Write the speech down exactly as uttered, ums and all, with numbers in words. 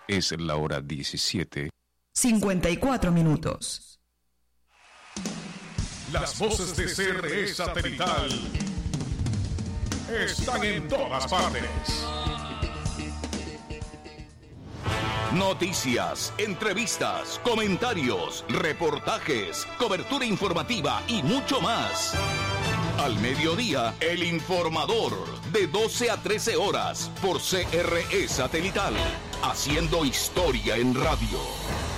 Es la hora diecisiete. cincuenta y cuatro minutos. Las voces de C R E Satelital están en todas partes. Noticias, entrevistas, comentarios, reportajes, cobertura informativa y mucho más. Al mediodía, El Informador, de doce a trece horas, por C R E Satelital, haciendo historia en radio.